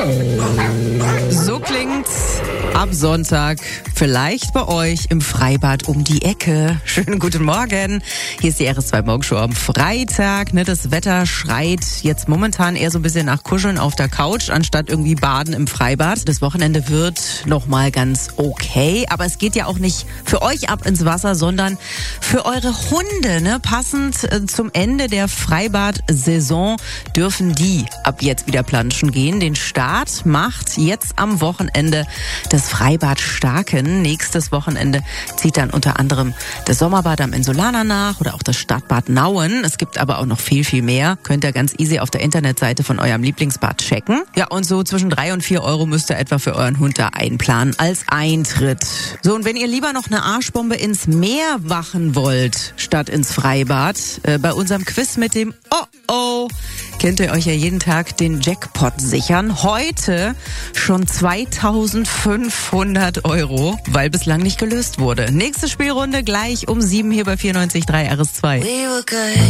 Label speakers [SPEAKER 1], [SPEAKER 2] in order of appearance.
[SPEAKER 1] So klingt's ab Sonntag vielleicht bei euch im Freibad um die Ecke. Schönen guten Morgen. Hier ist die RS2 Morgenshow am Freitag. Das Wetter schreit jetzt momentan eher so ein bisschen nach Kuscheln auf der Couch, anstatt irgendwie Baden im Freibad. Das Wochenende wird nochmal ganz okay. Aber es geht ja auch nicht für euch ab ins Wasser, sondern für eure Hunde. Passend zum Ende der Freibad-Saison dürfen die ab jetzt wieder planschen gehen. Den Start macht jetzt am Wochenende das Freibad Starken. Nächstes Wochenende zieht dann unter anderem das Sommerbad am Insulaner nach oder auch das Stadtbad Nauen. Es gibt aber auch noch viel, viel mehr. Könnt ihr ganz easy auf der Internetseite von eurem Lieblingsbad checken. Ja, und so zwischen 3 und 4 Euro müsst ihr etwa für euren Hund da einplanen als Eintritt. So, und wenn ihr lieber noch eine Arschbombe ins Meer wachen wollt, statt ins Freibad, bei unserem Quiz mit dem Oh-Oh könnt ihr euch ja jeden Tag den Jackpot sichern. Heute schon 2.500 Euro, weil bislang nicht gelöst wurde. Nächste Spielrunde gleich um 7 hier bei 94.3 RS2.